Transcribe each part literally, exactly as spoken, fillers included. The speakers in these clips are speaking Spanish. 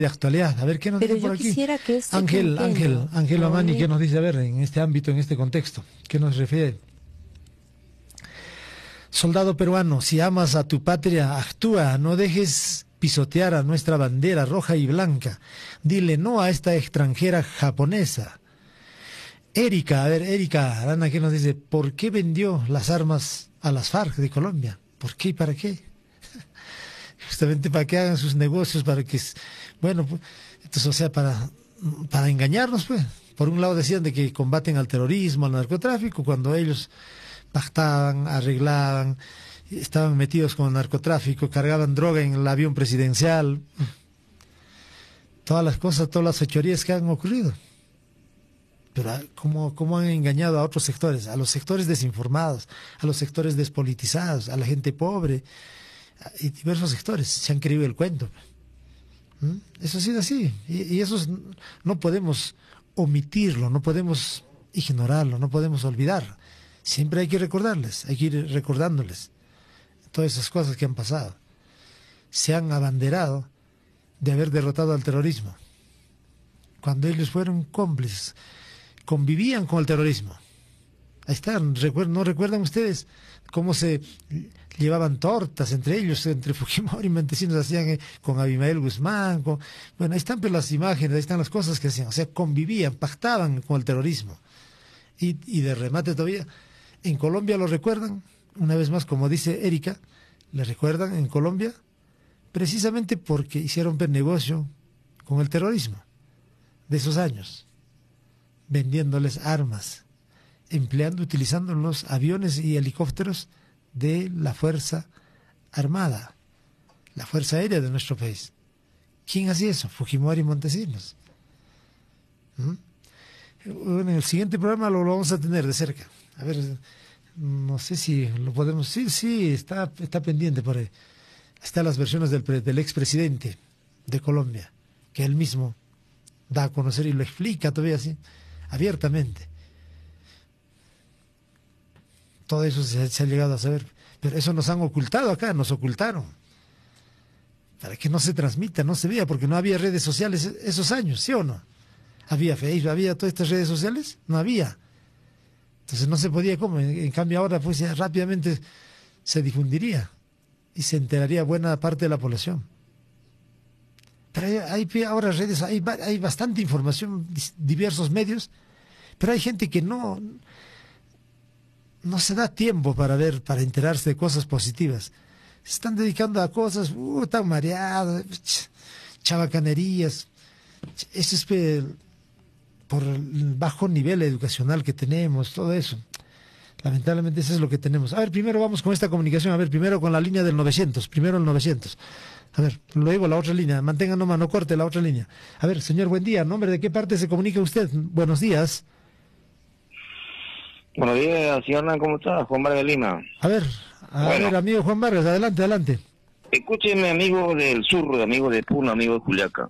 de actualidad. A ver, ¿qué nos Pero dice yo por aquí? quisiera que este Ángel, Ángel, quinquenio, Ángel Mamani, oye, ¿qué nos dice? A ver, en este ámbito, en este contexto, ¿qué nos refiere? Soldado peruano, si amas a tu patria, actúa, no dejes pisotear a nuestra bandera roja y blanca. Dile no a esta extranjera japonesa. Erika, a ver, Erika Arana, ¿qué nos dice? ¿Por qué vendió las armas a las FARC de Colombia? ¿Por qué y para qué? Justamente para que hagan sus negocios, para que, bueno, pues, entonces, o sea, para, para engañarnos, pues. Por un lado decían de que combaten al terrorismo, al narcotráfico, cuando ellos pactaban, arreglaban, estaban metidos con el narcotráfico, cargaban droga en el avión presidencial, todas las cosas, todas las fechorías que han ocurrido. Pero ¿cómo, cómo han engañado a otros sectores? A los sectores desinformados, a los sectores despolitizados, a la gente pobre, y diversos sectores se han creído el cuento. ¿Mm? Eso ha sido así, y, y eso es, no podemos omitirlo, no podemos ignorarlo, no podemos olvidar. Siempre hay que recordarles, hay que ir recordándoles todas esas cosas que han pasado. Se han abanderado de haber derrotado al terrorismo, cuando ellos fueron cómplices, convivían con el terrorismo. Ahí están, ¿no recuerdan ustedes cómo se llevaban tortas entre ellos, entre Fujimori y Montesinos hacían eh, con Abimael Guzmán? Con... Bueno, ahí están pues, las imágenes, ahí están las cosas que hacían, o sea, convivían, pactaban con el terrorismo. Y, y de remate todavía, en Colombia lo recuerdan, una vez más, como dice Erika, le recuerdan en Colombia, precisamente porque hicieron per negocio con el terrorismo de esos años, vendiéndoles armas, empleando, utilizando los aviones y helicópteros de la Fuerza Armada, la Fuerza Aérea de nuestro país. ¿Quién hacía eso? Fujimori y Montesinos. ¿Mm? En el siguiente programa lo, lo vamos a tener de cerca. A ver, no sé si lo podemos... Sí, sí, está, está pendiente por ahí. Están las versiones del, del expresidente de Colombia, que él mismo da a conocer y lo explica todavía así, abiertamente. Todo eso se, se ha llegado a saber. Pero eso nos han ocultado acá, nos ocultaron. Para que no se transmita, no se vea, porque no había redes sociales esos años, ¿sí o no? ¿Había Facebook, había todas estas redes sociales? No había. Entonces no se podía, ¿cómo? En, en cambio ahora pues ya rápidamente se difundiría y se enteraría buena parte de la población. Pero hay, hay ahora redes, hay, hay bastante información, diversos medios, pero hay gente que no, no se da tiempo para ver, para enterarse de cosas positivas. Se están dedicando a cosas, uh, tan mareadas, chabacanerías. Eso es pe, por el bajo nivel educacional que tenemos, todo eso. Lamentablemente eso es lo que tenemos. A ver, primero vamos con esta comunicación, a ver, primero con la línea del novecientos, primero el novecientos. A ver, luego la otra línea, mantenga nomás, no corte la otra línea. A ver, señor, buen día, ¿nombre de qué parte se comunica usted? Buenos días. Buenos días, señor, ¿cómo está? Juan Vargas de Lima. A ver, a bueno. ver, amigo Juan Vargas, adelante, adelante. Escúcheme, amigo del sur, amigo de Puno, amigo de Juliaca.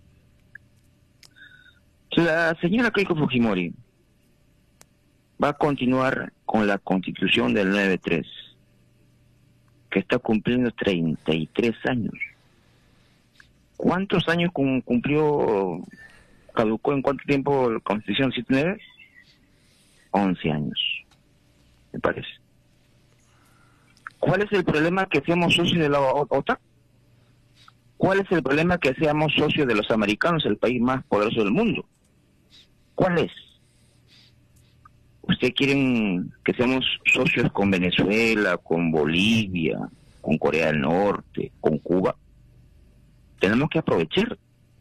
La señora Keiko Fujimori va a continuar con la constitución del noventa y tres, que está cumpliendo treinta y tres años. ¿Cuántos años cumplió, caducó en cuánto tiempo la constitución setenta y nueve? once años, me parece. ¿Cuál es el problema que seamos socios de la OTAN? ¿Cuál es el problema que seamos socios de los americanos, el país más poderoso del mundo? ¿Cuál es? ¿Ustedes quieren que seamos socios con Venezuela, con Bolivia, con Corea del Norte, con Cuba? Tenemos que aprovechar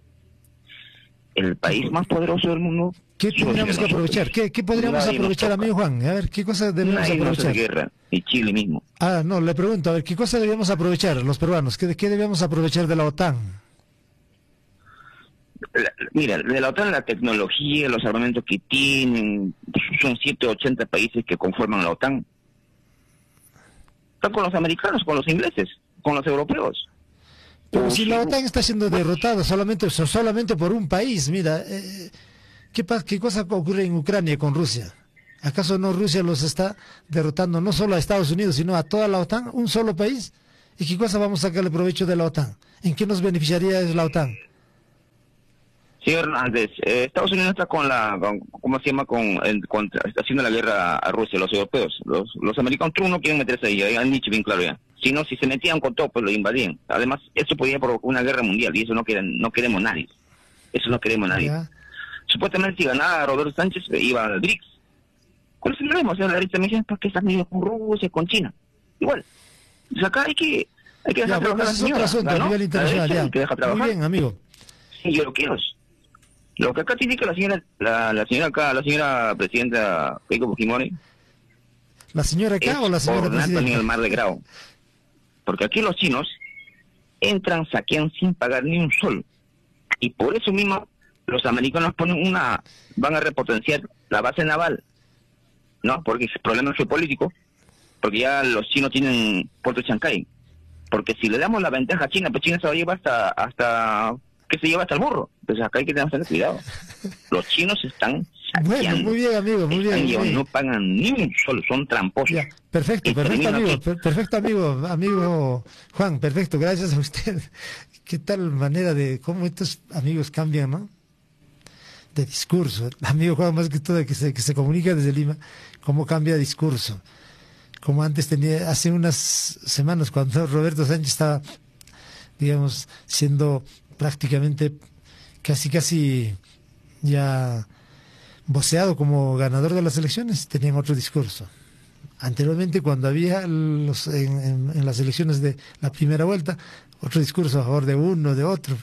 el país más poderoso del mundo. ¿Qué tendríamos que aprovechar? ¿Qué, qué podríamos Nadie aprovechar, amigo Juan? A ver, ¿qué cosas debemos Nadie aprovechar? nos hace guerra, y Chile mismo. Ah, no, le pregunto, a ver, ¿qué cosas debemos aprovechar los peruanos? ¿Qué, qué debemos aprovechar de la OTAN? La, mira, de la OTAN, la tecnología, los armamentos que tienen, son ciento ochenta países que conforman la OTAN. Están con los americanos, con los ingleses, con los europeos. Pero o si la OTAN está siendo derrotada solamente, solamente por un país, mira, eh, ¿qué, ¿qué cosa ocurre en Ucrania con Rusia? ¿Acaso no Rusia los está derrotando no solo a Estados Unidos, sino a toda la OTAN, un solo país? ¿Y qué cosa vamos a sacarle provecho de la OTAN? ¿En qué nos beneficiaría la OTAN? Señor Hernández, eh, Estados Unidos está con la, con, ¿cómo se llama? Con, en, contra, está haciendo la guerra a Rusia, los europeos. Los, los americanos Trump no quieren meterse ahí, ya han dicho bien claro ya. Si no, si se metían con todo, pues lo invadían. Además, eso podía provocar una guerra mundial y eso no, quieren, no queremos nadie. Eso no queremos nadie. ¿Ya? Supuestamente si ganaba Roberto Sánchez, iba al BRICS. ¿Cuál es el problema? O sea, la derecha me dice, ¿por qué estás medio con Rusia, con China? Igual. O sea, acá hay que, hay que dejar ya, trabajar a la señora. Es otro asunto, ¿no? A nivel internacional, ya. Hay que dejar trabajar. Muy bien, amigo. Sí, yo lo quiero. Lo que acá tiene que la señora, la, la señora acá, la señora presidenta Keiko Fujimori. ¿La señora acá o la señora presidenta? En el mar de Grau. Porque aquí los chinos entran, saquean sin pagar ni un sol. Y por eso mismo los americanos ponen una, van a repotenciar la base naval, ¿no? Porque el problema geopolítico, porque ya los chinos tienen Puerto Chancay. Porque si le damos la ventaja a China, pues China se va a llevar hasta, hasta que se lleva hasta el burro. Entonces acá hay que tener cuidado. Los chinos están saqueando. Bueno, muy bien, amigo, muy bien. Muy bien. No pagan ni un solo, son tramposos. Ya, perfecto, perfecto, amigo, per perfecto, amigo, amigo Juan, perfecto, gracias a usted. Qué tal manera de cómo estos amigos cambian, ¿no? De discurso. Amigo Juan, más que todo, que se, que se comunica desde Lima, cómo cambia de discurso. Como antes tenía, hace unas semanas, cuando Roberto Sánchez estaba, digamos, siendo prácticamente casi casi ya voceado como ganador de las elecciones, tenían otro discurso. Anteriormente, cuando había los, en, en, en las elecciones de la primera vuelta, otro discurso a favor de uno, de otro.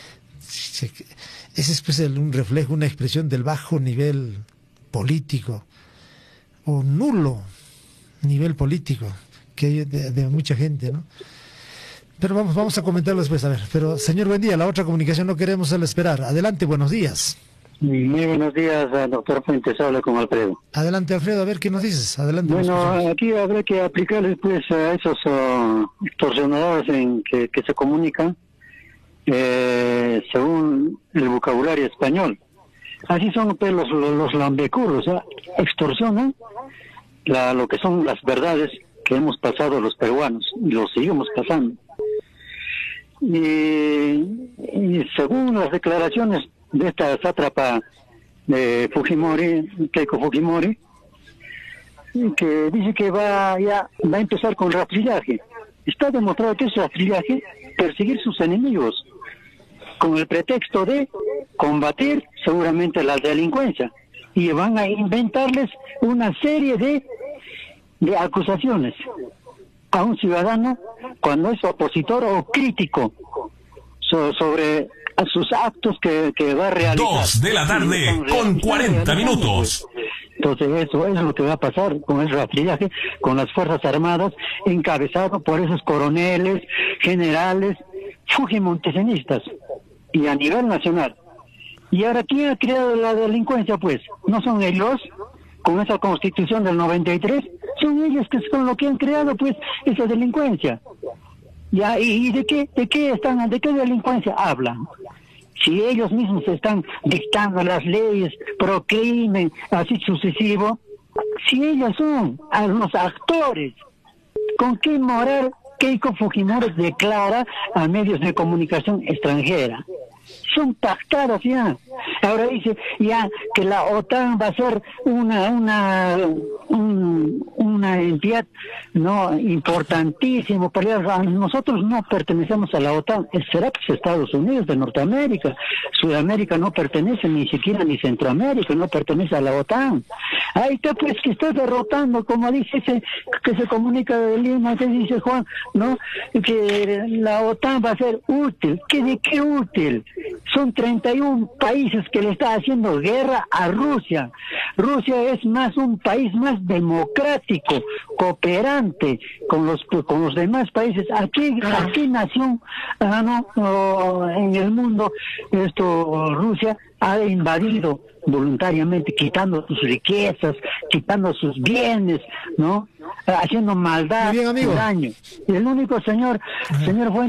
Ese es pues el, un reflejo, una expresión del bajo nivel político o nulo nivel político que hay de, de mucha gente, ¿no? Pero vamos, vamos a comentarlo después, a ver. Pero, señor, buen día. La otra comunicación no queremos hacerla esperar. Adelante, buenos días. Muy buenos días, doctor Fuentes. Habla con Alfredo. Adelante, Alfredo. A ver, ¿qué nos dices? Adelante. Bueno, aquí habrá que aplicarles, pues, a esos uh, extorsionadores en que, que se comunican eh, según el vocabulario español. Así son, pues, los, los, los lambecurros, ¿eh? Extorsionan la, lo que son las verdades que hemos pasado los peruanos y lo seguimos pasando. Y, y según las declaraciones de esta sátrapa de Fujimori, Keiko Fujimori, que dice que va ya va a empezar con rastrillaje. Está demostrado que es rastrillaje, perseguir sus enemigos, con el pretexto de combatir seguramente la delincuencia, y van a inventarles una serie de, de acusaciones a un ciudadano cuando es opositor o crítico so, sobre sus actos que, que va a realizar. Dos de la tarde con cuarenta minutos. Entonces eso, eso es lo que va a pasar con el rastrillaje, con las Fuerzas Armadas, encabezado por esos coroneles, generales, fujimontesenistas, y a nivel nacional. Y ahora, ¿quién ha creado la delincuencia, pues? ¿No son ellos? Con esa constitución del noventa y tres, son ellos que son lo que han creado, pues, esa delincuencia. Ya, ¿y, y de qué, de qué están, de qué delincuencia hablan? Si ellos mismos están dictando las leyes pro crimen, así sucesivo, si ellos son a los actores, ¿con qué moral Keiko Fujimori declara a medios de comunicación extranjera? Son pactadas ya. Ahora dice ya que la OTAN va a ser una una un, una entidad no importantísimo, pero nosotros no pertenecemos a la OTAN. Será que es Estados Unidos de Norteamérica, Sudamérica no pertenece ni siquiera ni Centroamérica, no pertenece a la OTAN. Ahí está, pues, que está derrotando, como dice ese que se comunica de Lima, que dice Juan, no, que la OTAN va a ser útil. ¿Qué de qué útil? Son treinta y uno países que le está haciendo guerra a Rusia. Rusia es más un país más democrático, cooperante con los con los demás países. Aquí, aquí nación ah, no, oh, en el mundo, esto Rusia ha invadido voluntariamente, quitando sus riquezas, quitando sus bienes, ¿no? Haciendo maldad, bien, amigo. daño. Y el único señor, Ajá. señor Fuentes,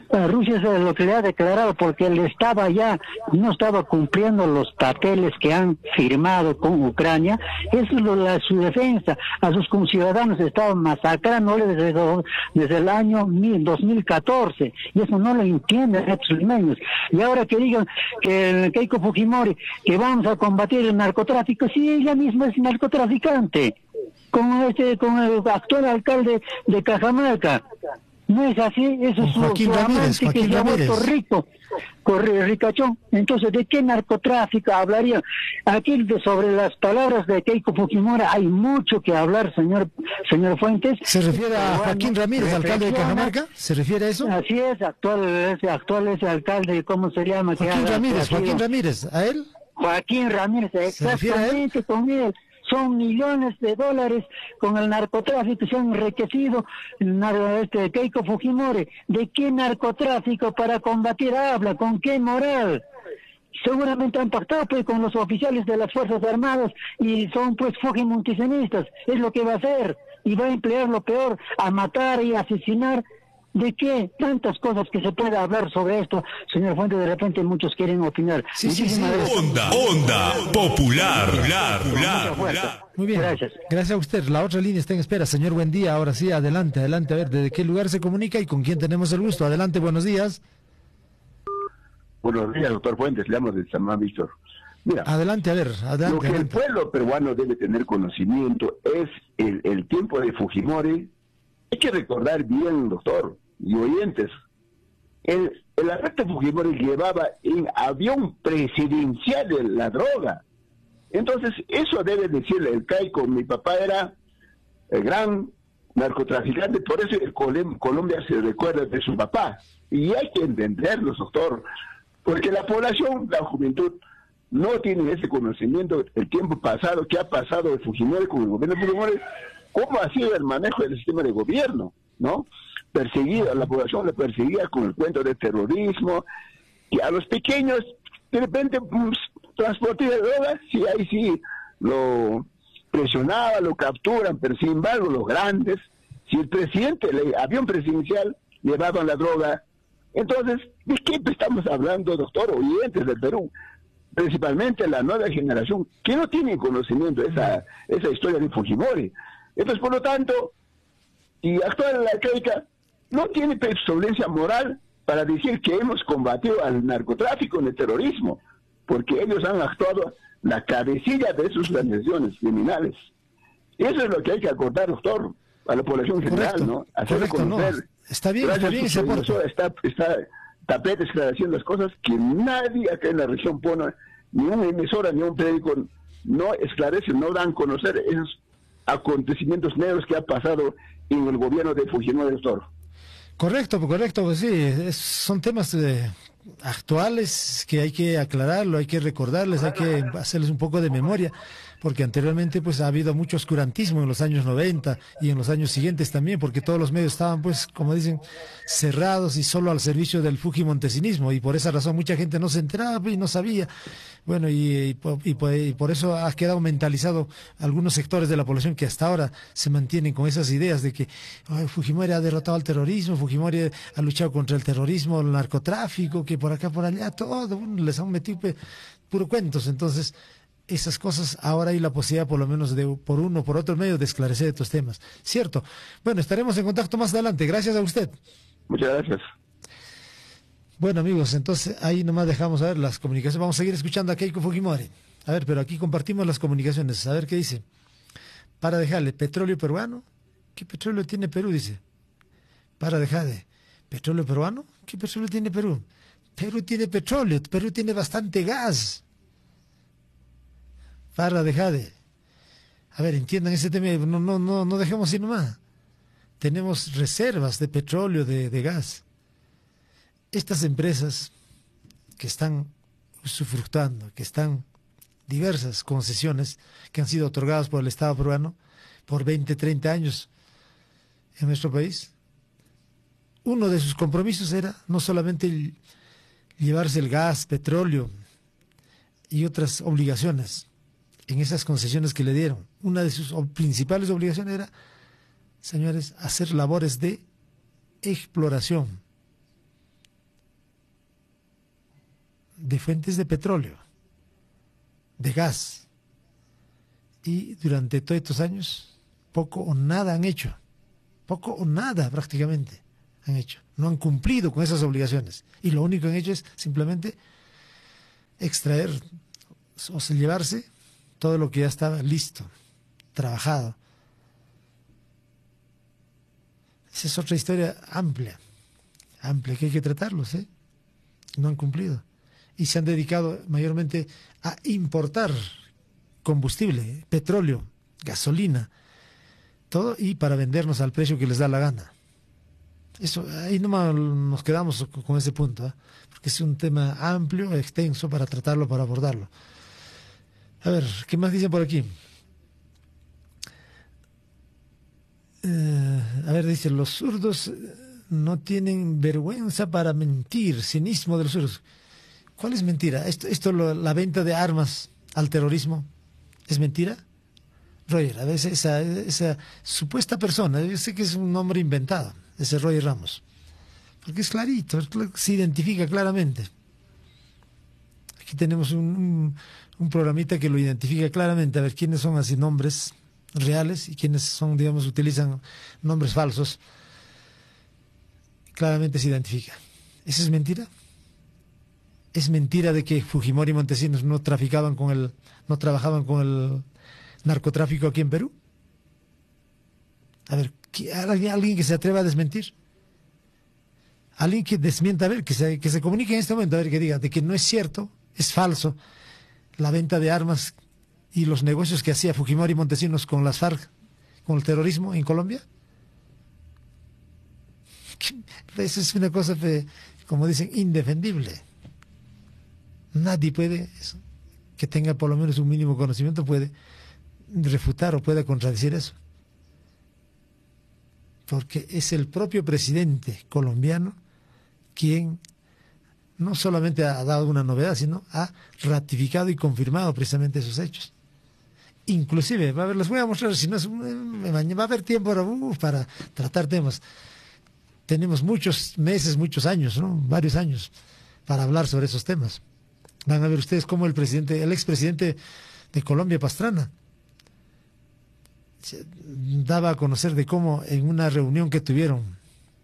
A Rusia es lo que le ha declarado, porque él estaba ya, no estaba cumpliendo los papeles que han firmado con Ucrania. Eso es lo, la, su defensa. A sus conciudadanos estaban masacrando desde, desde el año dos mil catorce, y eso no lo entienden estos limeños. Y ahora que digan que el Keiko Fujimori, que vamos a combatir el narcotráfico, sí, ella misma es narcotraficante, con este, con el actual alcalde de Cajamarca. No es así, eso es su, Joaquín su Ramírez, amante Joaquín que se ha Ramírez. vuelto rico, corre, ricachón. Entonces, ¿de qué narcotráfico hablaría? Aquí de, sobre las palabras de Keiko Fujimori hay mucho que hablar, señor señor Fuentes. ¿Se refiere a Joaquín Ramírez, alcalde de Cajamarca? ¿Se refiere a eso? Así es, actual ese actual ese alcalde, ¿cómo se llama? Joaquín Que ha- Ramírez, que ha Joaquín sido- Ramírez, ¿a él? Joaquín Ramírez, ¿Se refiere a él? exactamente con él. Son millones de dólares con el narcotráfico, se han enriquecido el nar- este, Keiko Fujimori. ¿De qué narcotráfico para combatir habla? ¿Con qué moral? Seguramente han pactado pues con los oficiales de las Fuerzas Armadas y son pues fujimonticianistas. Es lo que va a hacer y va a emplear lo peor, a matar y asesinar. ¿De qué? Tantas cosas que se puede hablar sobre esto, señor Fuente, de repente muchos quieren opinar. Sí, sí, Muchísimas sí. gracias. Onda, onda popular, popular, Mucha popular, fuerza. popular. Muy bien, Gracias. gracias a usted. La otra línea está en espera. Señor, buen día. Ahora sí, adelante, adelante. A ver, ¿desde qué lugar se comunica y con quién tenemos el gusto? Adelante, buenos días. Buenos días, doctor Fuentes, le llamo de San Juan Víctor. Mira, Adelante, a ver, lo adelante. que el adelante. pueblo peruano debe tener conocimiento es el, el tiempo de Fujimori. Hay que recordar bien, doctor y oyentes, el, el arresto de Fujimori llevaba en avión presidencial de la droga. Entonces, eso debe decirle el Keiko. Mi papá era el gran narcotraficante, por eso el Colem- Colombia se recuerda de su papá. Y hay que entenderlo, doctor, porque la población, la juventud, no tiene ese conocimiento el tiempo pasado, que ha pasado de Fujimori con el gobierno de Fujimori, cómo ha sido el manejo del sistema de gobierno, ¿no? Perseguida, la población le perseguía con el cuento de terrorismo, que a los pequeños, de repente, pues, transporte de drogas, sí, ahí sí lo presionaba, lo capturan, pero sin embargo, los grandes, si el presidente, el avión presidencial, llevaban la droga. Entonces, ¿de qué estamos hablando, doctor, oyentes del Perú? Principalmente la nueva generación, que no tiene conocimiento de esa, esa historia de Fujimori. Entonces, por lo tanto, y actual la Keika no tiene solvencia moral para decir que hemos combatido al narcotráfico y el terrorismo, porque ellos han actuado la cabecilla de sus organizaciones criminales. Eso es lo que hay que acordar, doctor, a la población general, Correcto, ¿no? Hacerlo correcto, no. conocer. Está bien, Gracias está bien a ese su aporte. emisora está, está tapete esclareciendo las cosas que nadie acá en la región pone, ni una emisora ni un periódico no esclarecen, no dan a conocer esos acontecimientos negros que ha pasado en el gobierno de Fujimori, doctor. Correcto, correcto, pues sí, es- son temas eh, actuales que hay que aclararlo, hay que recordarles, hay que hacerles un poco de memoria, porque anteriormente pues ha habido mucho oscurantismo en los años noventa y en los años siguientes también, porque todos los medios estaban pues, como dicen, cerrados y solo al servicio del fujimontesinismo, y por esa razón mucha gente no se enteraba y no sabía. Bueno, y, y, po- y po- y por eso ha quedado mentalizado algunos sectores de la población que hasta ahora se mantienen con esas ideas de que ay, Fujimori ha derrotado al terrorismo, Fujimori ha luchado contra el terrorismo, el narcotráfico, que por acá, por allá, todo, bueno, les han metido pe- puro cuentos. Entonces, esas cosas, ahora hay la posibilidad por lo menos de por uno o por otro medio de esclarecer estos temas. ¿Cierto? Bueno, estaremos en contacto más adelante. Gracias a usted. Muchas gracias. Bueno, amigos, entonces ahí nomás dejamos a ver las comunicaciones. Vamos a seguir escuchando a Keiko Fujimori. A ver, pero aquí compartimos las comunicaciones. A ver qué dice. Para dejarle, petróleo peruano. ¿Qué petróleo tiene Perú? Dice. Para dejarle, petróleo peruano. ¿Qué petróleo tiene Perú? Perú tiene petróleo. Perú tiene bastante gas. Para dejarle. A ver, entiendan ese tema. No, no, no, no dejemos así nomás. Tenemos reservas de petróleo, de, de gas. Estas empresas que están usufructuando, que están diversas concesiones que han sido otorgadas por el Estado peruano por veinte, treinta años en nuestro país, uno de sus compromisos era no solamente el llevarse el gas, petróleo y otras obligaciones en esas concesiones que le dieron. Una de sus principales obligaciones era, señores, hacer labores de exploración. de fuentes de petróleo, de gas. Y durante todos estos años, poco o nada han hecho. Poco o nada prácticamente han hecho. No han cumplido con esas obligaciones. Y lo único que han hecho es simplemente extraer o sea, llevarse todo lo que ya estaba listo, trabajado. Esa es otra historia amplia, amplia, que hay que tratarlos, ¿eh? No han cumplido. Y se han dedicado mayormente a importar combustible, petróleo, gasolina, todo, y para vendernos al precio que les da la gana. Eso, ahí nomás nos quedamos con ese punto, ¿eh? Porque es un tema amplio, extenso para tratarlo, para abordarlo. A ver, ¿qué más dicen por aquí? Eh, a ver, dice, los zurdos no tienen vergüenza para mentir, cinismo de los zurdos. ¿Cuál es mentira? ¿Esto, esto lo, la venta de armas al terrorismo, es mentira? Roger, a veces esa, esa supuesta persona, yo sé que es un nombre inventado, ese Roger Ramos, porque es clarito, se identifica claramente. Aquí tenemos un, un, un programita que lo identifica claramente, a ver quiénes son así nombres reales y quiénes son, digamos, utilizan nombres falsos. Claramente se identifica. ¿Eso es mentira? ¿Es mentira de que Fujimori y Montesinos no traficaban con el, no trabajaban con el narcotráfico aquí en Perú? A ver, ¿alguien, alguien que se atreva a desmentir? Alguien que desmienta, a ver, que se, que se comunique en este momento, a ver, que diga de que no es cierto, es falso, la venta de armas y los negocios que hacía Fujimori y Montesinos con las FARC, con el terrorismo en Colombia. Eso es una cosa, como dicen, indefendible. Nadie puede, que tenga por lo menos un mínimo conocimiento, puede refutar o puede contradecir eso. Porque es el propio presidente colombiano quien no solamente ha dado una novedad, sino ha ratificado y confirmado precisamente esos hechos. Inclusive, va a ver, les voy a mostrar, si no es, va a haber tiempo para, uh, para tratar temas. Tenemos muchos meses, muchos años, ¿no? Varios años para hablar sobre esos temas. Van a ver ustedes cómo el presidente, el expresidente de Colombia, Pastrana, daba a conocer de cómo en una reunión que tuvieron,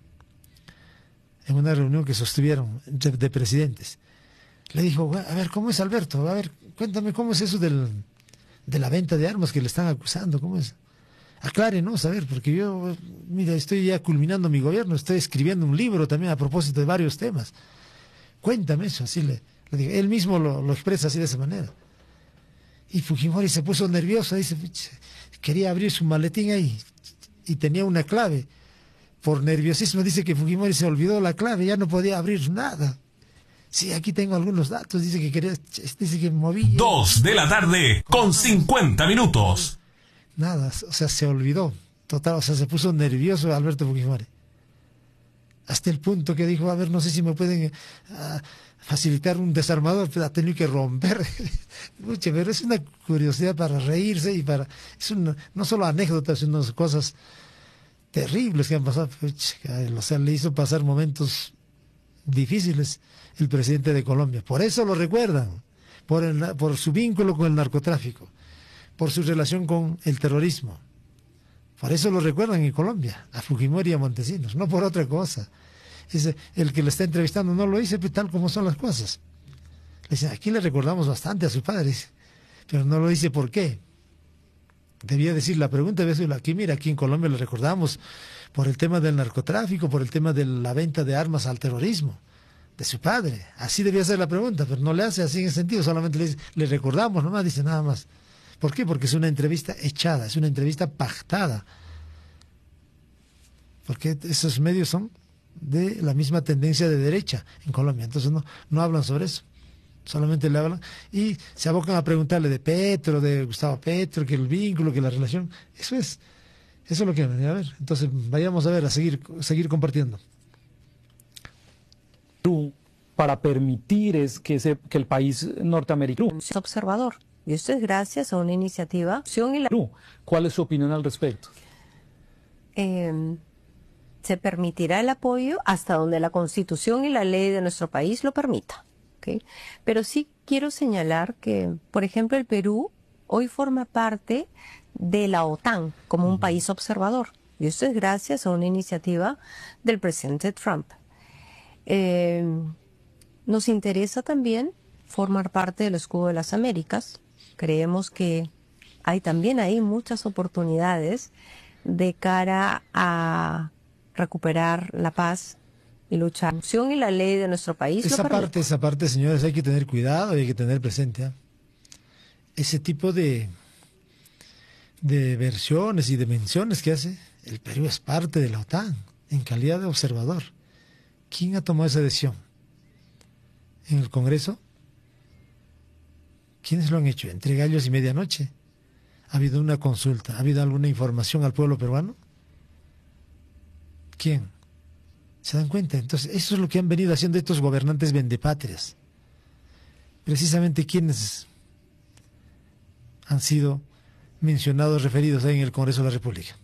en una reunión que sostuvieron de, de presidentes, le dijo, a ver, ¿cómo es, Alberto? A ver, cuéntame cómo es eso del, de la venta de armas que le están acusando, ¿cómo es? Aclárenos, a ver, porque yo, mira, estoy ya culminando mi gobierno, estoy escribiendo un libro también a propósito de varios temas. Cuéntame eso, así le, le digo. Él mismo lo, lo expresa así de esa manera. Y Fujimori se puso nervioso, dice, quería abrir su maletín ahí y tenía una clave. Por nerviosismo dice que Fujimori se olvidó la clave, ya no podía abrir nada. Sí, aquí tengo algunos datos, dice que quería, dice que movía. Dos de la tarde con cincuenta minutos. Nada, o sea, se olvidó, total, o sea, se puso nervioso Alberto Fujimori. Hasta el punto que dijo, a ver, no sé si me pueden uh, facilitar un desarmador, pero ha tenido que romper. Mucho, pero es una curiosidad para reírse y para, es una, no solo anécdotas, sino cosas terribles que han pasado. O sea, le hizo pasar momentos difíciles el presidente de Colombia. Por eso lo recuerdan, por, el, por su vínculo con el narcotráfico, por su relación con el terrorismo. Por eso lo recuerdan en Colombia, a Fujimori y a Montesinos, no por otra cosa. Es el que le está entrevistando no lo dice tal como son las cosas. Le dice, aquí le recordamos bastante a sus padres, pero no lo dice por qué. Debía decir la pregunta, debía decir, aquí mira, aquí en Colombia le recordamos por el tema del narcotráfico, por el tema de la venta de armas al terrorismo, de su padre. Así debía ser la pregunta, pero no le hace así en ese sentido, solamente le dice, le recordamos nomás, dice nada más. ¿Por qué? Porque es una entrevista echada, es una entrevista pactada. Porque esos medios son de la misma tendencia de derecha en Colombia, entonces no, no hablan sobre eso. Solamente le hablan y se abocan a preguntarle de Petro, de Gustavo Petro, que el vínculo, que la relación. Eso es, eso es lo que van a ver. Entonces vayamos a ver, a seguir, seguir compartiendo. Para permitir es que, se, que el país norteamericano es observador. Y esto es gracias a una iniciativa. ¿Cuál es su opinión al respecto? Eh, se permitirá el apoyo hasta donde la Constitución y la ley de nuestro país lo permita. ¿ok? Pero sí quiero señalar que, por ejemplo, el Perú hoy forma parte de la OTAN como un país observador. Y esto es gracias a una iniciativa del presidente Trump. Eh, nos interesa también formar parte del escudo de las Américas. Creemos que hay también ahí muchas oportunidades de cara a recuperar la paz y luchar. La Constitución y la ley de nuestro país. Esa lo parte, permite. esa parte, señores, hay que tener cuidado y hay que tener presente. ¿eh? Ese tipo de, de versiones y de menciones que hace, el Perú es parte de la OTAN en calidad de observador. ¿Quién ha tomado esa decisión? ¿En el Congreso? ¿Quiénes lo han hecho? ¿Entre gallos y medianoche? ¿Ha habido una consulta? ¿Ha habido alguna información al pueblo peruano? ¿Quién? ¿Se dan cuenta? Entonces, eso es lo que han venido haciendo estos gobernantes vendepatrias. Precisamente quienes han sido mencionados, referidos ahí en el Congreso de la República.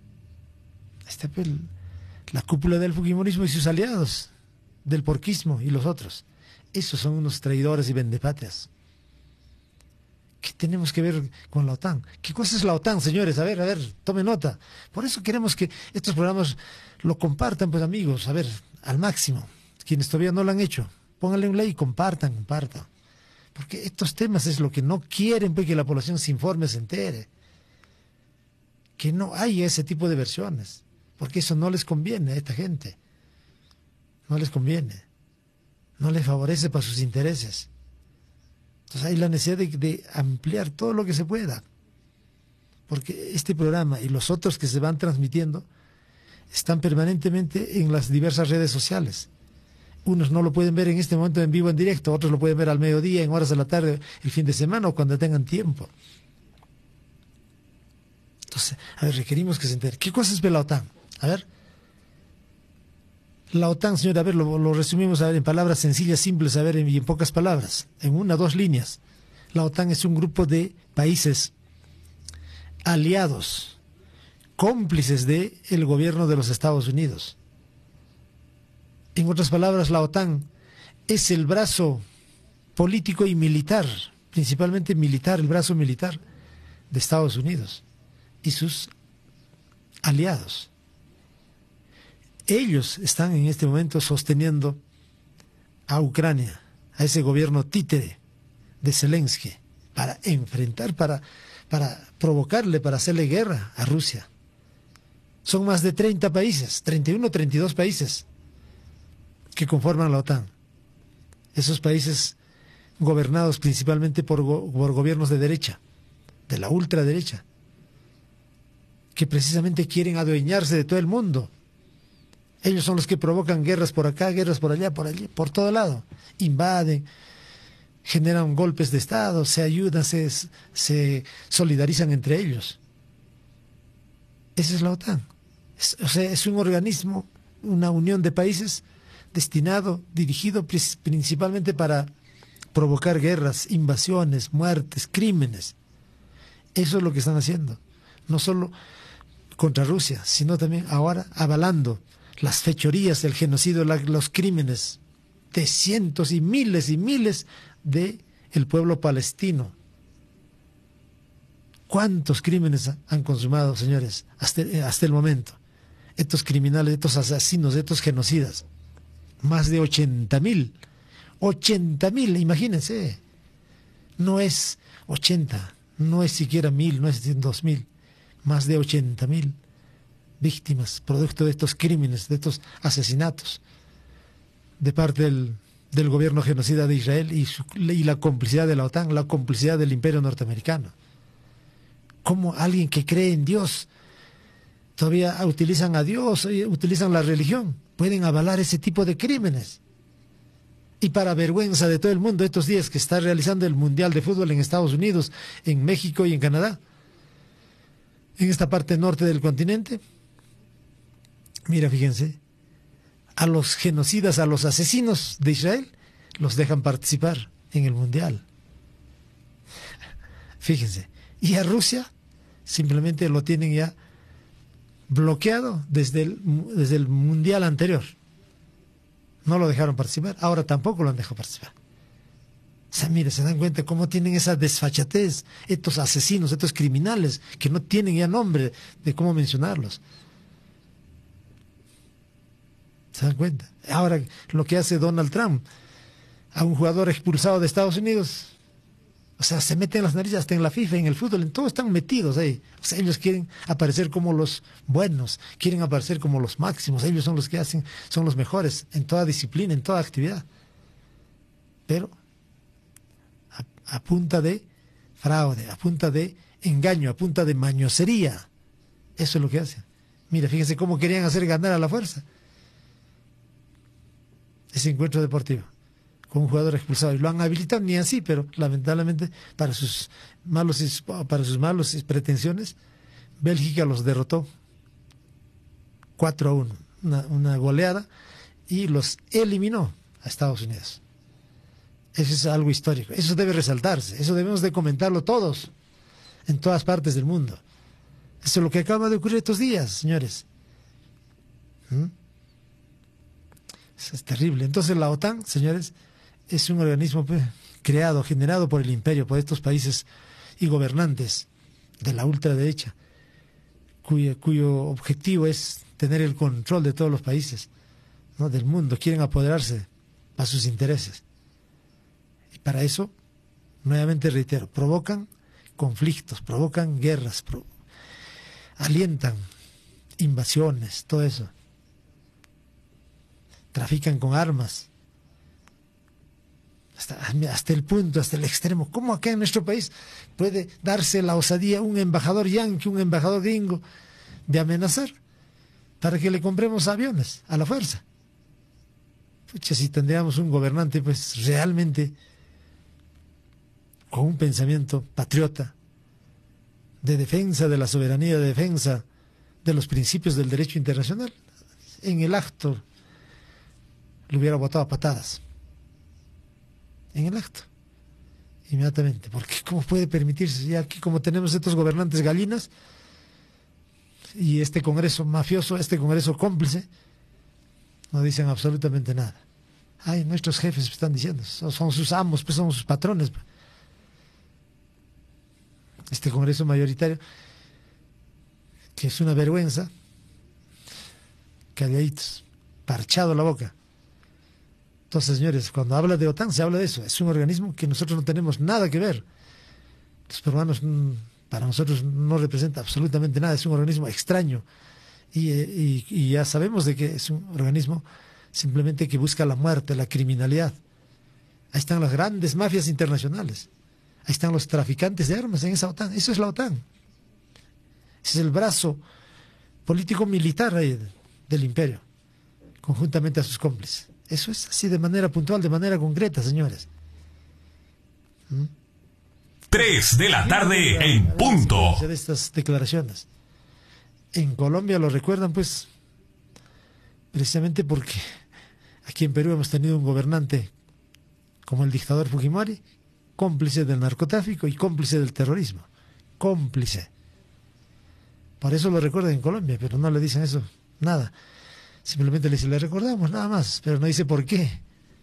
Está pues, la cúpula del fujimorismo y sus aliados, del porquismo y los otros. Esos son unos traidores y vendepatrias. ¿Qué tenemos que ver con la OTAN? ¿Qué cosa es la OTAN, señores? A ver, a ver, tomen nota. Por eso queremos que estos programas lo compartan, pues amigos, a ver, al máximo. Quienes todavía no lo han hecho, pónganle un like, compartan, compartan. Porque estos temas es lo que no quieren, pues que la población se informe, se entere. Que no hay ese tipo de versiones. Porque eso no les conviene a esta gente. No les conviene. No les favorece para sus intereses. Entonces hay la necesidad de, de ampliar todo lo que se pueda. Porque este programa y los otros que se van transmitiendo están permanentemente en las diversas redes sociales. Unos no lo pueden ver en este momento en vivo, en directo, otros lo pueden ver al mediodía, en horas de la tarde, el fin de semana o cuando tengan tiempo. Entonces, a ver, requerimos que se entere. ¿Qué cosa es la OTAN? A ver. La OTAN, señor, a ver, lo, lo resumimos a ver, en palabras sencillas, simples, a ver, en, y en pocas palabras, en una o dos líneas. La OTAN es un grupo de países aliados, cómplices del gobierno de los Estados Unidos. En otras palabras, la OTAN es el brazo político y militar, principalmente militar, el brazo militar de Estados Unidos y sus aliados. Ellos están en este momento sosteniendo a Ucrania, a ese gobierno títere de Zelensky, para enfrentar, para, para provocarle, para hacerle guerra a Rusia. Son más de treinta países, treinta y uno, treinta y dos países que conforman la OTAN. Esos países gobernados principalmente por, go por gobiernos de derecha, de la ultraderecha, que precisamente quieren adueñarse de todo el mundo. Ellos son los que provocan guerras por acá, guerras por allá, por allí, por todo lado. Invaden, generan golpes de Estado, se ayudan, se, se solidarizan entre ellos. Esa es la OTAN. Es, o sea, es un organismo, una unión de países destinado, dirigido principalmente para provocar guerras, invasiones, muertes, crímenes. Eso es lo que están haciendo. No solo contra Rusia, sino también ahora avalando las fechorías, el genocidio, la, los crímenes de cientos y miles y miles de el pueblo palestino. ¿Cuántos crímenes han consumado, señores, hasta, hasta el momento? Estos criminales, estos asesinos, estos genocidas. Más de ochenta mil. ochenta mil, imagínense. No es ochenta, no es siquiera mil, no es dos mil. Más de ochenta mil víctimas, producto de estos crímenes, de estos asesinatos, de parte del, del gobierno genocida de Israel y, su, y la complicidad de la OTAN, la complicidad del imperio norteamericano. ¿Cómo alguien que cree en Dios, todavía utilizan a Dios, utilizan la religión, pueden avalar ese tipo de crímenes? Y para vergüenza de todo el mundo, estos días que está realizando el Mundial de Fútbol en Estados Unidos, en México y en Canadá, en esta parte norte del continente, mira, fíjense, a los genocidas, a los asesinos de Israel, los dejan participar en el Mundial. Fíjense. Y a Rusia simplemente lo tienen ya bloqueado desde el, desde el Mundial anterior. No lo dejaron participar, ahora tampoco lo han dejado participar. O sea, mire, se dan cuenta cómo tienen esa desfachatez estos asesinos, estos criminales, que no tienen ya nombre de cómo mencionarlos. ¿Se dan cuenta? Ahora, lo que hace Donald Trump a un jugador expulsado de Estados Unidos, o sea, se meten las narices hasta en la FIFA, en el fútbol, en todo están metidos ahí. O sea, ellos quieren aparecer como los buenos, quieren aparecer como los máximos, ellos son los que hacen, son los mejores en toda disciplina, en toda actividad. Pero a, a punta de fraude, a punta de engaño, a punta de mañosería. Eso es lo que hacen. Mira, fíjense cómo querían hacer ganar a la fuerza ese encuentro deportivo con un jugador expulsado, y lo han habilitado, ni así, pero lamentablemente para sus malos para sus malos pretensiones, Bélgica los derrotó cuatro a uno, una, una goleada, y los eliminó a Estados Unidos. Eso es algo histórico, eso debe resaltarse, eso debemos de comentarlo todos, en todas partes del mundo. Eso es lo que acaba de ocurrir estos días, señores. ¿Mm? Eso es terrible. Entonces la OTAN, señores, es un organismo pues, creado, generado por el imperio, por estos países y gobernantes de la ultraderecha, cuyo, cuyo objetivo es tener el control de todos los países, ¿no?, del mundo. Quieren apoderarse a sus intereses. Y para eso, nuevamente reitero, provocan conflictos, provocan guerras, pro, alientan invasiones, todo eso. Trafican con armas. Hasta, hasta el punto, hasta el extremo. ¿Cómo acá en nuestro país puede darse la osadía un embajador yanqui, un embajador gringo, de amenazar para que le compremos aviones a la fuerza? Pucha, si tendríamos un gobernante pues realmente con un pensamiento patriota, de defensa de la soberanía, de defensa de los principios del derecho internacional, en el acto le hubiera botado a patadas. En el acto, inmediatamente, porque ¿cómo puede permitirse? Y aquí, como tenemos estos gobernantes gallinas y este Congreso mafioso, este Congreso cómplice, no dicen absolutamente nada. Ay, nuestros jefes están diciendo, son, son sus amos, pues son sus patrones. Este Congreso mayoritario, que es una vergüenza, calladitos, parchado la boca. Entonces, señores, cuando habla de OTAN se habla de eso. Es un organismo que nosotros no tenemos nada que ver. Los peruanos, para nosotros, no representa absolutamente nada. Es un organismo extraño. Y, y, y ya sabemos de que es un organismo simplemente que busca la muerte, la criminalidad. Ahí están las grandes mafias internacionales. Ahí están los traficantes de armas en esa OTAN. Eso es la OTAN. Ese es el brazo político-militar del imperio, conjuntamente a sus cómplices. Eso es así de manera puntual, de manera concreta, señores. ¿Mm? Tres de la tarde en punto. De estas declaraciones. En Colombia lo recuerdan, pues, precisamente porque aquí en Perú hemos tenido un gobernante como el dictador Fujimori, cómplice del narcotráfico y cómplice del terrorismo. Cómplice. Por eso lo recuerdan en Colombia, pero no le dicen eso, nada. Simplemente le dice, le recordamos, nada más, pero no dice por qué.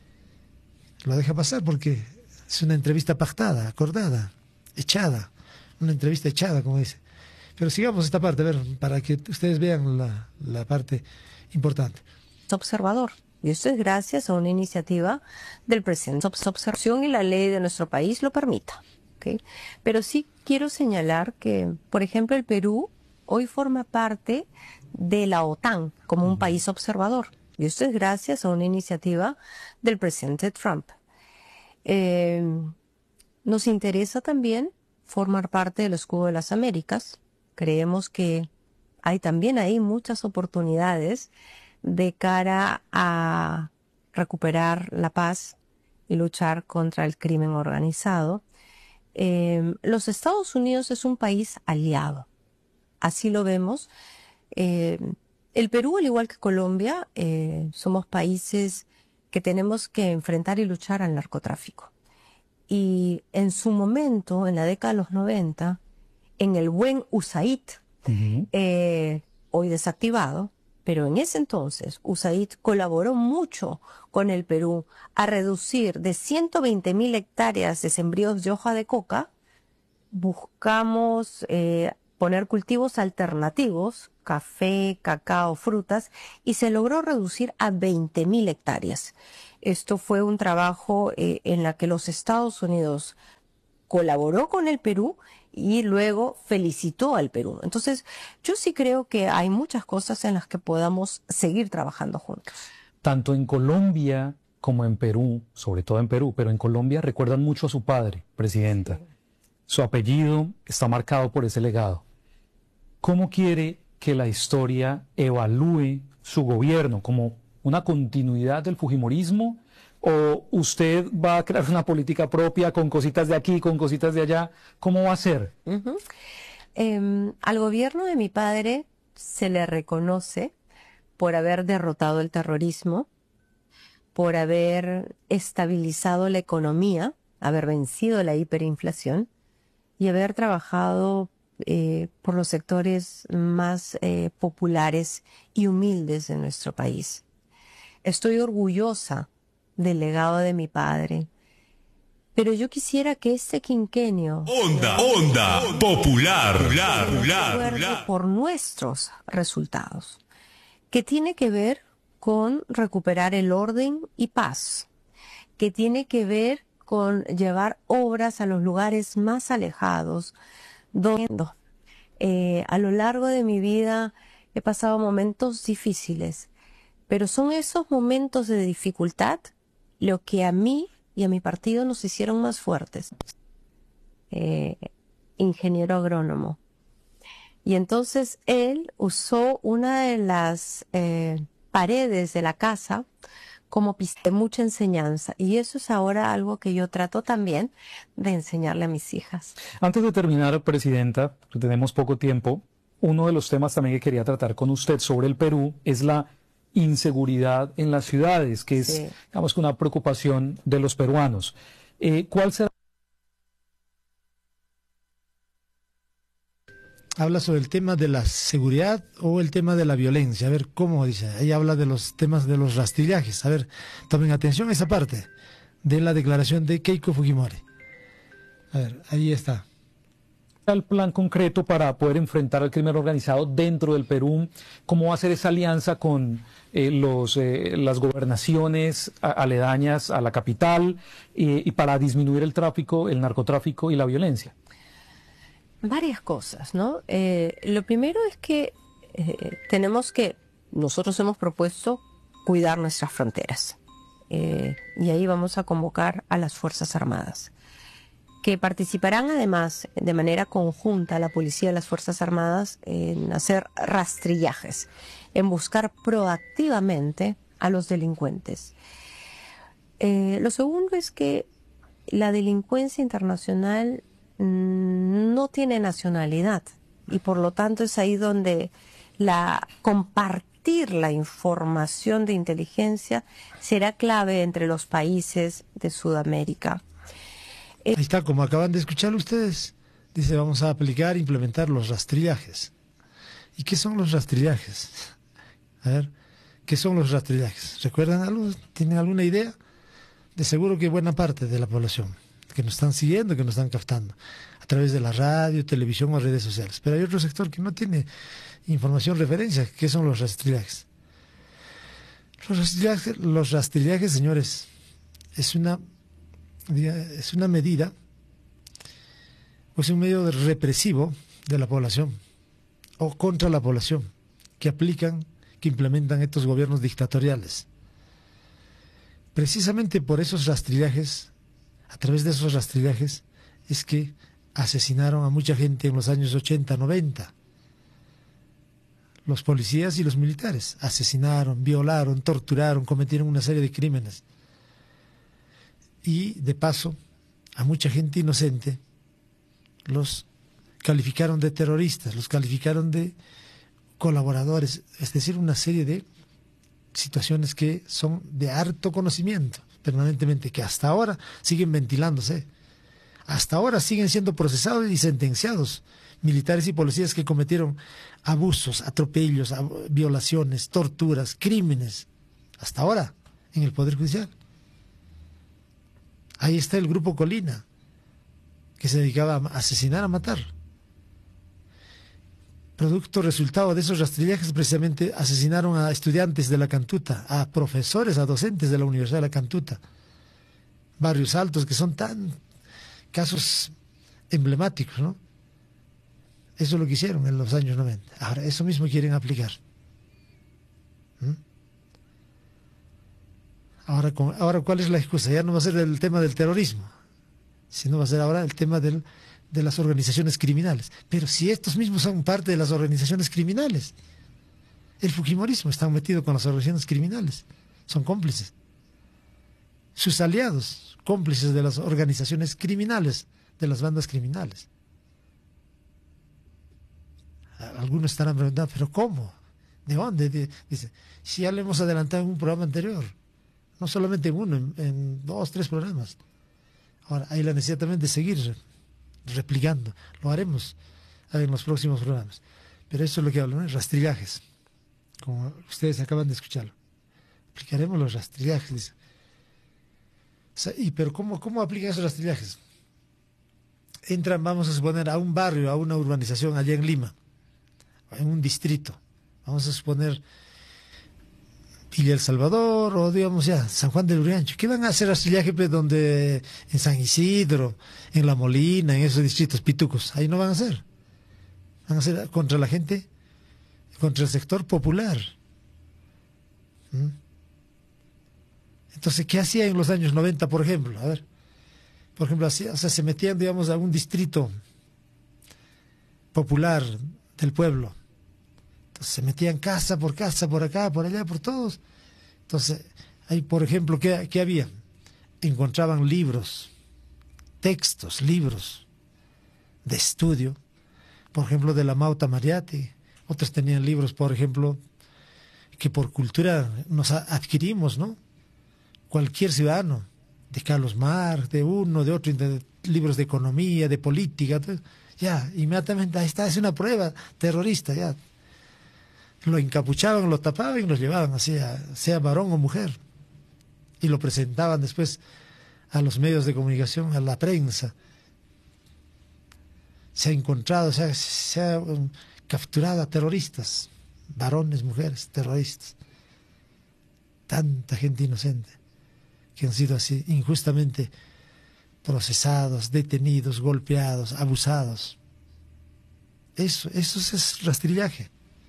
Lo deja pasar porque es una entrevista pactada, acordada, echada. Una entrevista echada, como dice. Pero sigamos esta parte, a ver, para que ustedes vean la, la parte importante. Observador. Y esto es gracias a una iniciativa del presidente. Observación y la ley de nuestro país lo permita. ¿Okay? Pero sí quiero señalar que, por ejemplo, el Perú hoy forma parte de la OTAN como un país observador. Y esto es gracias a una iniciativa del presidente Trump. Eh, nos interesa también formar parte del escudo de las Américas. Creemos que hay también ahí muchas oportunidades de cara a recuperar la paz y luchar contra el crimen organizado. Eh, los Estados Unidos es un país aliado. Así lo vemos. Eh, el Perú, al igual que Colombia, eh, somos países que tenemos que enfrentar y luchar al narcotráfico. Y en su momento, en la década de los noventa, en el buen U S A I D, uh-huh. eh, hoy desactivado, Pero en ese entonces, U S A I D colaboró mucho con el Perú a reducir de ciento veinte mil hectáreas de sembríos de hoja de coca. Buscamos eh, poner cultivos alternativos, café, cacao, frutas, y se logró reducir a veinte mil hectáreas. Esto fue un trabajo eh, en la que los Estados Unidos colaboró con el Perú y luego felicitó al Perú. Entonces, yo sí creo que hay muchas cosas en las que podamos seguir trabajando juntos. Tanto en Colombia como en Perú, sobre todo en Perú, pero en Colombia recuerdan mucho a su padre, presidenta. Sí. Su apellido está marcado por ese legado. ¿Cómo quiere que la historia evalúe su gobierno? ¿Como una continuidad del fujimorismo? ¿O usted va a crear una política propia con cositas de aquí, con cositas de allá? ¿Cómo va a ser? Uh-huh. eh, al gobierno de mi padre se le reconoce por haber derrotado el terrorismo, por haber estabilizado la economía, haber vencido la hiperinflación y haber trabajado eh, por los sectores más eh, populares y humildes de nuestro país. Estoy orgullosa del legado de mi padre, pero yo quisiera que este quinquenio onda onda popular, popular, popular por nuestros resultados, que tiene que ver con recuperar el orden y paz, que tiene que ver con llevar obras a los lugares más alejados, donde eh, a lo largo de mi vida he pasado momentos difíciles, pero son esos momentos de dificultad lo que a mí y a mi partido nos hicieron más fuertes. Eh, ingeniero agrónomo. Y entonces él usó una de las eh, paredes de la casa como pista de mucha enseñanza. Y eso es ahora algo que yo trato también de enseñarle a mis hijas. Antes de terminar, presidenta, tenemos poco tiempo, uno de los temas también que quería tratar con usted sobre el Perú es la inseguridad en las ciudades, que es, sí, digamos, una preocupación de los peruanos. Eh, ¿Cuál será? Habla sobre el tema de la seguridad o el tema de la violencia. A ver, ¿cómo dice? Ahí habla de los temas de los rastrillajes. A ver, tomen atención a esa parte de la declaración de Keiko Fujimori. A ver, ahí está. El plan concreto para poder enfrentar al crimen organizado dentro del Perú, cómo va a ser esa alianza con eh, los, eh, las gobernaciones aledañas a la capital eh, y para disminuir el tráfico, el narcotráfico y la violencia. Varias cosas, ¿no? Eh, lo primero es que eh, tenemos que, nosotros hemos propuesto cuidar nuestras fronteras eh, y ahí vamos a convocar a las Fuerzas Armadas, que participarán además de manera conjunta la policía y las Fuerzas Armadas en hacer rastrillajes, en buscar proactivamente a los delincuentes. Eh, lo segundo es que la delincuencia internacional mmm, no tiene nacionalidad y por lo tanto es ahí donde la compartir la información de inteligencia será clave entre los países de Sudamérica. Ahí está, como acaban de escuchar ustedes, dice vamos a aplicar, implementar los rastrillajes. ¿Y qué son los rastrillajes? A ver, ¿qué son los rastrillajes? ¿Recuerdan algo? ¿Tienen alguna idea? De seguro que buena parte de la población que nos están siguiendo, que nos están captando a través de la radio, televisión o redes sociales. Pero hay otro sector que no tiene información, referencia. ¿Qué son los rastrillajes? Los rastrillajes, los rastrillajes, señores, es una es una medida, o es un medio represivo de la población o contra la población que aplican, que implementan estos gobiernos dictatoriales. Precisamente por esos rastrillajes, a través de esos rastrillajes, es que asesinaron a mucha gente en los años ochenta, noventa. Los policías y los militares asesinaron, violaron, torturaron, cometieron una serie de crímenes. Y de paso, a mucha gente inocente los calificaron de terroristas, los calificaron de colaboradores, es decir, una serie de situaciones que son de harto conocimiento permanentemente, que hasta ahora siguen ventilándose. Hasta ahora siguen siendo procesados y sentenciados militares y policías que cometieron abusos, atropellos, violaciones, torturas, crímenes. Hasta ahora, en el Poder Judicial. Ahí está el grupo Colina, que se dedicaba a asesinar, a matar. Producto resultado de esos rastrillajes, precisamente asesinaron a estudiantes de la Cantuta, a profesores, a docentes de la Universidad de la Cantuta. Barrios Altos, que son tan casos emblemáticos, ¿no? Eso es lo que hicieron en los años noventa. Ahora, eso mismo quieren aplicar. ¿Mm? Ahora, ahora, ¿cuál es la excusa? Ya no va a ser el tema del terrorismo, sino va a ser ahora el tema del, de las organizaciones criminales. Pero si estos mismos son parte de las organizaciones criminales, el fujimorismo está metido con las organizaciones criminales, son cómplices. Sus aliados, cómplices de las organizaciones criminales, de las bandas criminales. Algunos estarán preguntando, ¿pero cómo? ¿De dónde? Dice, si ya lo hemos adelantado en un programa anterior, no solamente en uno, en, en dos, tres programas. Ahora, hay la necesidad también de seguir replicando. Lo haremos en los próximos programas. Pero eso es lo que hablo, ¿no? Rastrillajes, como ustedes acaban de escucharlo. Aplicaremos los rastrillajes, dice. O sea, y, pero ¿cómo, cómo aplican esos rastrillajes? Entran, vamos a suponer, a un barrio, a una urbanización allá en Lima, en un distrito. Vamos a suponer Villa El Salvador o digamos ya San Juan del Urigancho. ¿Qué van a hacer rastrillaje pues, donde en San Isidro, en La Molina, en esos distritos pitucos? Ahí no van a hacer. Van a hacer contra la gente, contra el sector popular. ¿Mm? Entonces, ¿qué hacía en los años noventa, por ejemplo? A ver, por ejemplo, así, o sea, se metían, digamos, a un distrito popular del pueblo. Entonces, se metían casa por casa, por acá, por allá, por todos. Entonces, ahí, por ejemplo, ¿qué, qué había? Encontraban libros, textos, libros de estudio, por ejemplo, de la Mauta Mariatti. Otros tenían libros, por ejemplo, que por cultura nos adquirimos, ¿no? Cualquier ciudadano, de Carlos Marx, de uno, de otro, de libros de economía, de política, ya, inmediatamente, ahí está, es una prueba terrorista, ya. Lo encapuchaban, lo tapaban y los llevaban, así, sea varón o mujer. Y lo presentaban después a los medios de comunicación, a la prensa. Se ha encontrado, se ha, se ha um, capturado a terroristas, varones, mujeres, terroristas. Tanta gente inocente que han sido así injustamente procesados, detenidos, golpeados, abusados. Eso, eso es rastrillaje.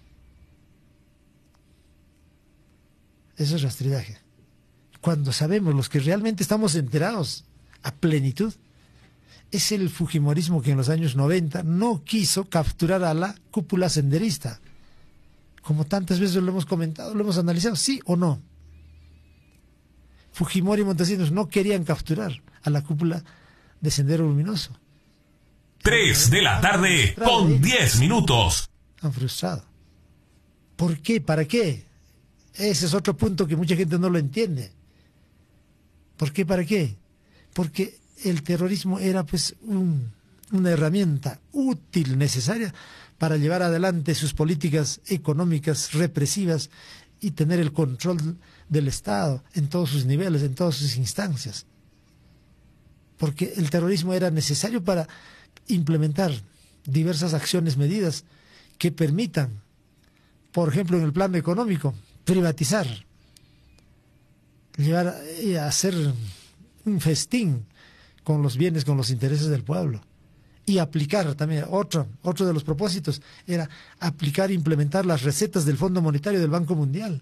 Eso es rastrillaje. Cuando sabemos, los que realmente estamos enterados a plenitud, es el fujimorismo que en los años noventa no quiso capturar a la cúpula senderista. Como tantas veces lo hemos comentado, lo hemos analizado, ¿sí o no? Fujimori y Montesinos no querían capturar a la cúpula de Sendero Luminoso. Tres de la tarde con diez minutos. Han frustrado. ¿Por qué? ¿Para qué? Ese es otro punto que mucha gente no lo entiende. ¿Por qué? ¿Para qué? Porque el terrorismo era pues un, una herramienta útil, necesaria, para llevar adelante sus políticas económicas represivas y tener el control del Estado en todos sus niveles, en todas sus instancias. Porque el terrorismo era necesario para implementar diversas acciones, medidas que permitan, por ejemplo, en el plano económico, privatizar, llevar a hacer un festín con los bienes, con los intereses del pueblo. Y aplicar también, otro, otro de los propósitos era aplicar e implementar las recetas del Fondo Monetario del Banco Mundial.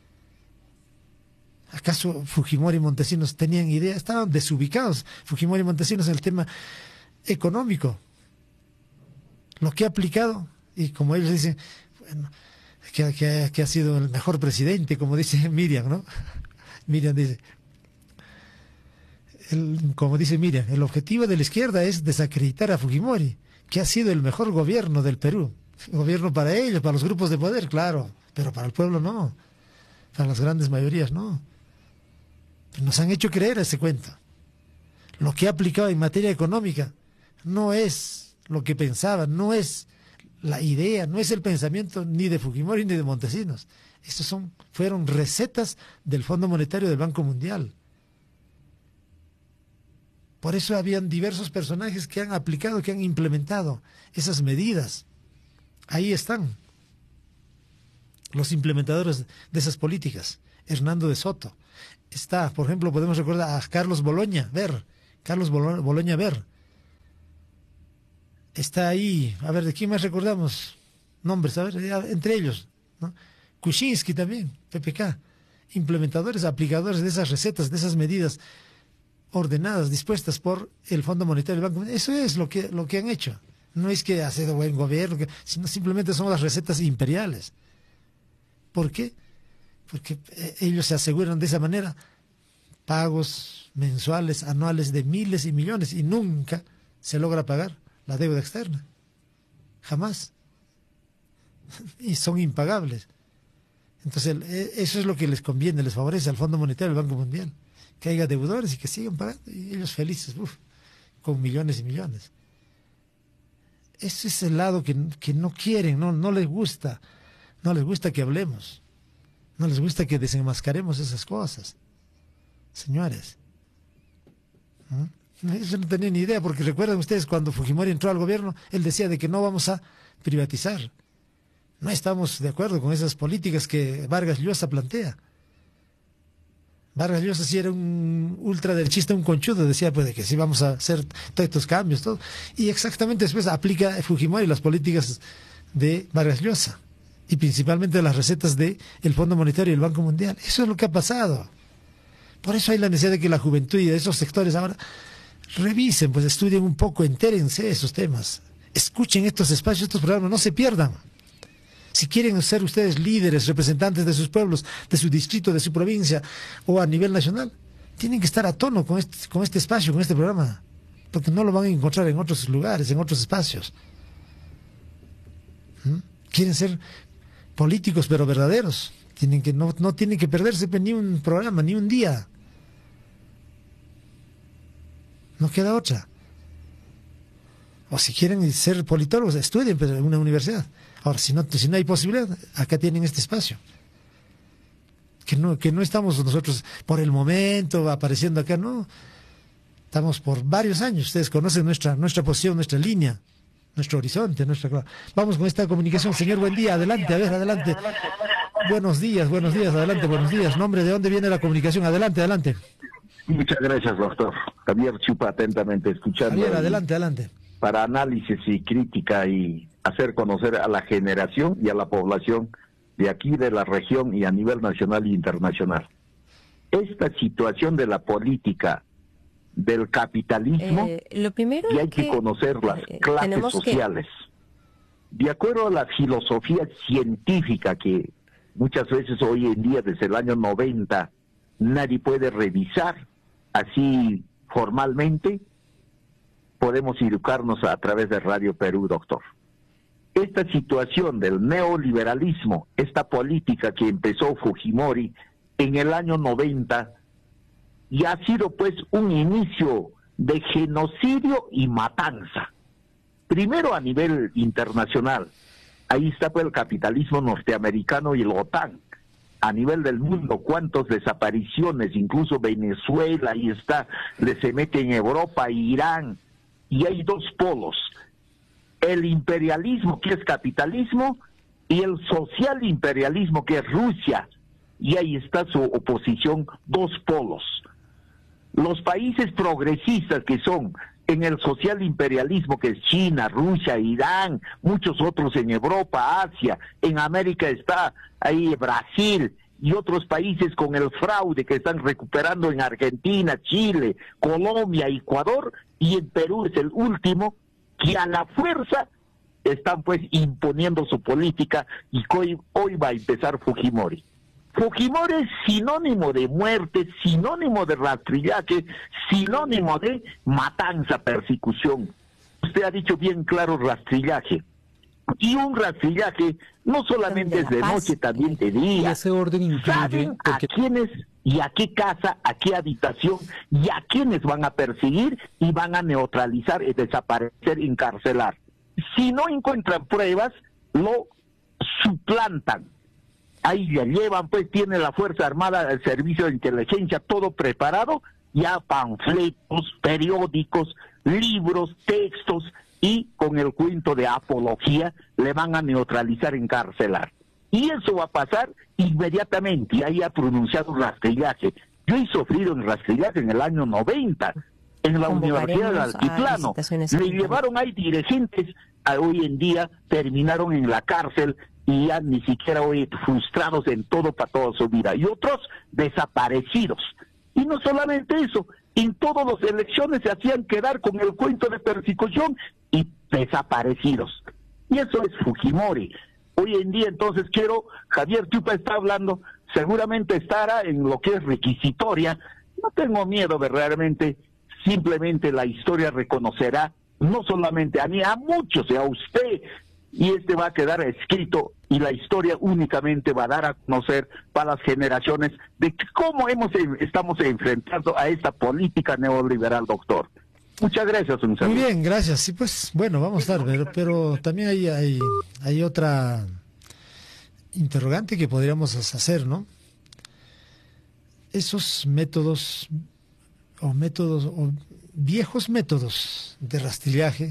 ¿Acaso Fujimori y Montesinos tenían idea? Estaban desubicados Fujimori y Montesinos en el tema económico. Lo que ha aplicado, y como ellos dicen, bueno, que, que, que ha sido el mejor presidente, como dice Miriam, ¿no? Miriam dice, el, como dice Miriam, el objetivo de la izquierda es desacreditar a Fujimori, que ha sido el mejor gobierno del Perú. Gobierno para ellos, para los grupos de poder, claro, pero para el pueblo no, para las grandes mayorías no. Nos han hecho creer ese cuento. lo que ha aplicado en materia económica no es lo que pensaban, no es la idea, no es el pensamiento ni de Fujimori ni de Montesinos. Estos son, fueron recetas del Fondo Monetario del Banco Mundial. Por eso habían diversos personajes que han aplicado, que han implementado esas medidas. Ahí están los implementadores de esas políticas. Hernando de Soto. Está, por ejemplo, podemos recordar a Carlos Boloña Ver. Carlos Bolo- Boloña Ver. Está ahí, a ver, ¿de quién más recordamos? Nombres, a ver, entre ellos, ¿no? Kuczynski también, P P K. Implementadores, aplicadores de esas recetas, de esas medidas ordenadas, dispuestas por el Fondo Monetario del Banco. Eso es lo que, lo que han hecho. No es que ha sido buen gobierno, que, sino simplemente son las recetas imperiales. ¿Por qué? Porque ellos se aseguran de esa manera pagos mensuales, anuales de miles y millones y nunca se logra pagar la deuda externa. Jamás. Y son impagables. Entonces, eso es lo que les conviene, les favorece al Fondo Monetario del Banco Mundial. Que haya deudores y que sigan pagando. Y ellos felices, uf, con millones y millones. Ese es el lado que, que no quieren, no, no les gusta. No les gusta que hablemos. No les gusta que desenmascaremos esas cosas. Señores. ¿Mm? Eso no tenía ni idea, porque recuerdan ustedes cuando Fujimori entró al gobierno, él decía de que no vamos a privatizar. No estamos de acuerdo con esas políticas que Vargas Llosa plantea. Vargas Llosa sí era un ultraderechista, un conchudo, decía pues de que sí vamos a hacer todos estos cambios, todo. Y exactamente después aplica Fujimori las políticas de Vargas Llosa, y principalmente las recetas del Fondo Monetario y el Banco Mundial. Eso es lo que ha pasado. Por eso hay la necesidad de que la juventud y de esos sectores ahora revisen, pues estudien un poco, entérense esos temas, escuchen estos espacios, estos programas, no se pierdan. Si quieren ser ustedes líderes, representantes de sus pueblos, de su distrito, de su provincia o a nivel nacional, tienen que estar a tono con este, con este espacio, con este programa, porque no lo van a encontrar en otros lugares, en otros espacios. ¿Mm? Quieren ser políticos pero verdaderos, tienen que, no, no tienen que perderse ni un programa, ni un día. No queda otra. O si quieren ser politólogos, estudien pero en una universidad. Ahora, si no, si no hay posibilidad, acá tienen este espacio. Que no, que no estamos nosotros por el momento apareciendo acá, no. Estamos por varios años. Ustedes conocen nuestra, nuestra posición, nuestra línea, nuestro horizonte, nuestra... Vamos con esta comunicación. Señor, buen día. Adelante, a ver, adelante. Buenos días, buenos días, adelante, buenos días. Nombre, ¿de dónde viene la comunicación? Adelante, adelante. Muchas gracias, doctor. Javier Chupa, atentamente escuchando. Javier, adelante, adelante. Para análisis y crítica y hacer conocer a la generación y a la población de aquí, de la región y a nivel nacional e internacional. Esta situación de la política del capitalismo, eh, lo primero y hay que, que conocer las eh, clases sociales. Que... De acuerdo a la filosofía científica que muchas veces hoy en día, desde el año noventa, nadie puede revisar así formalmente, podemos educarnos a través de Radio Perú, doctor. Esta situación del neoliberalismo, esta política que empezó Fujimori en el año noventa, y ha sido pues un inicio de genocidio y matanza. Primero a nivel internacional, ahí está pues el capitalismo norteamericano y el OTAN. A nivel del mundo, cuántas desapariciones, incluso Venezuela, ahí está, le se mete en Europa, Irán, y hay dos polos, el imperialismo que es capitalismo y el social imperialismo que es Rusia, y ahí está su oposición, dos polos. Los países progresistas que son en el social imperialismo, que es China, Rusia, Irán, muchos otros en Europa, Asia, en América está ahí Brasil y otros países con el fraude que están recuperando en Argentina, Chile, Colombia, Ecuador, y en Perú es el último, que a la fuerza están pues imponiendo su política, y hoy, hoy va a empezar Fujimori. Fujimori es sinónimo de muerte, sinónimo de rastrillaje, sinónimo de matanza, persecución. Usted ha dicho bien claro, rastrillaje. Y un rastrillaje no solamente es de noche, también de día. Y ese orden incluye... ¿Saben porque... a quiénes y a qué casa, a qué habitación y a quiénes van a perseguir y van a neutralizar, y desaparecer, encarcelar. Si no encuentran pruebas, lo suplantan. Ahí ya llevan, pues tiene la Fuerza Armada, el Servicio de Inteligencia, todo preparado, ya panfletos, periódicos, libros, textos, y con el cuento de apología le van a neutralizar, encarcelar. Y eso va a pasar inmediatamente. Ahí ha pronunciado rastrillaje. Yo he sufrido en rastrillaje en el año noventa, en la Universidad del Altiplano. Le llevaron ahí dirigentes, a hoy en día terminaron en la cárcel y ya ni siquiera hoy frustrados en todo para toda su vida. Y otros desaparecidos. Y no solamente eso, en todas las elecciones se hacían quedar con el cuento de persecución y desaparecidos. Y eso es Fujimori. Hoy en día, entonces, quiero, Javier Tupa está hablando, seguramente estará en lo que es requisitoria. No tengo miedo verdaderamente, simplemente la historia reconocerá, no solamente a mí, a muchos, a usted, y este va a quedar escrito, y la historia únicamente va a dar a conocer para las generaciones de cómo hemos estamos enfrentando a esta política neoliberal, doctor. Muchas gracias, un Muy bien, gracias. Sí, pues, bueno, vamos a dar, pero, pero también hay, hay, hay otra interrogante que podríamos hacer, ¿no? Esos métodos, o métodos, o viejos métodos de rastrillaje,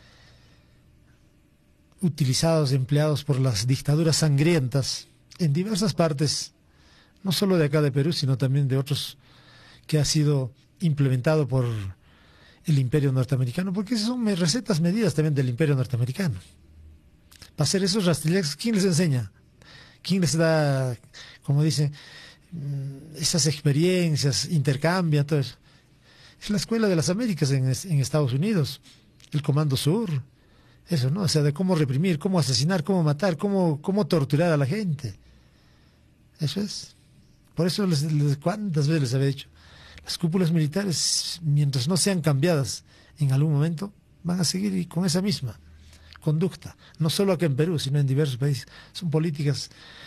utilizados, empleados por las dictaduras sangrientas en diversas partes, no solo de acá de Perú, sino también de otros, que ha sido implementado por el imperio norteamericano, porque esas son recetas medidas también del imperio norteamericano. Para hacer esos rastrillajes, ¿quién les enseña? ¿Quién les da, como dice, esas experiencias, intercambian, todo eso? Es la Escuela de las Américas en, en Estados Unidos, el Comando Sur, eso, ¿no? O sea, de cómo reprimir, cómo asesinar, cómo matar, cómo, cómo torturar a la gente. Eso es. Por eso, les, les, ¿cuántas veces les había dicho? Las cúpulas militares, mientras no sean cambiadas en algún momento, van a seguir con esa misma conducta. No solo aquí en Perú, sino en diversos países. Son políticas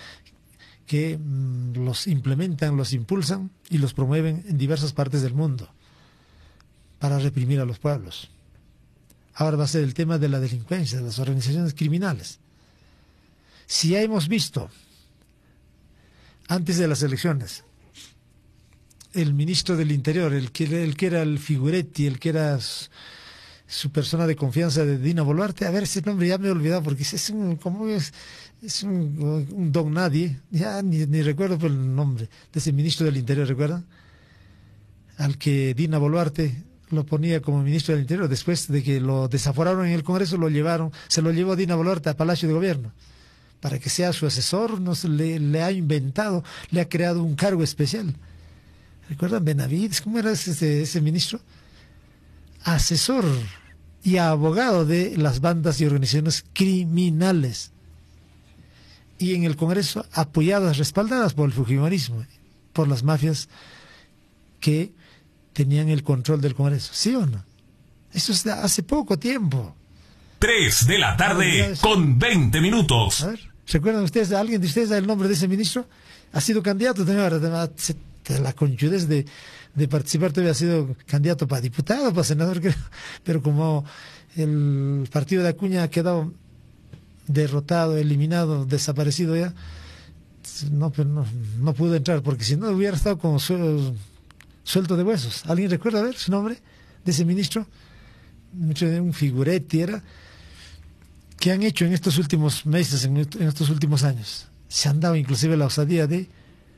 que mmm, los implementan, los impulsan y los promueven en diversas partes del mundo para reprimir a los pueblos. Ahora va a ser el tema de la delincuencia, de las organizaciones criminales. Si ya hemos visto, antes de las elecciones, el ministro del Interior, el que, el que era el figuretti, el que era su, su persona de confianza de Dina Boluarte, a ver, ese nombre ya me he olvidado, porque es un, como es, es un, un don nadie, ya ni, ni recuerdo por el nombre de ese ministro del Interior, ¿recuerdan? Al que Dina Boluarte lo ponía como ministro del Interior, después de que lo desaforaron en el Congreso, lo llevaron, se lo llevó Dina Boluarte a Palacio de Gobierno, para que sea su asesor, no se le, le ha inventado, le ha creado un cargo especial. ¿Recuerdan Benavides? ¿Cómo era ese, ese ministro? Asesor y abogado de las bandas y organizaciones criminales. Y en el Congreso apoyadas, respaldadas por el fujimorismo, por las mafias que tenían el control del Congreso. ¿Sí o no? Eso es de hace poco tiempo. Tres de la tarde con veinte minutos. A ver, ¿recuerdan ustedes? ¿Alguien de ustedes da el nombre de ese ministro? Ha sido candidato también ahora. La conchudez de, de participar, todavía ha sido candidato para diputado, para senador, creo. Pero como el partido de Acuña ha quedado derrotado, eliminado, desaparecido ya, no, pero no, no pudo entrar, porque si no hubiera estado como su, suelto de huesos. ¿Alguien recuerda, a ver, su nombre de ese ministro? Un figuretti era. ¿Qué han hecho en estos últimos meses, en, en estos últimos años? Se han dado inclusive la osadía de